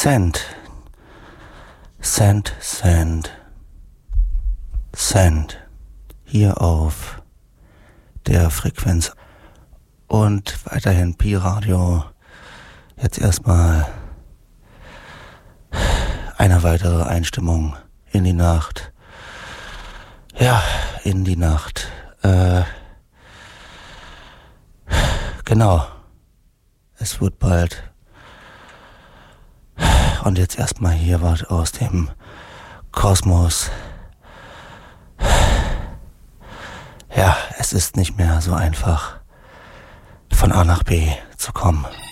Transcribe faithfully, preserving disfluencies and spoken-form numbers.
Sand. Sand, Sand. Sand. Hier auf der Frequenz. Und weiterhin Pi-Radio. Jetzt erstmal eine weitere Einstimmung in die Nacht. Ja, in die Nacht. Äh, genau. Es wird bald. Und jetzt erstmal hier was aus dem Kosmos. Ja, es ist nicht mehr so einfach, von A nach B zu kommen.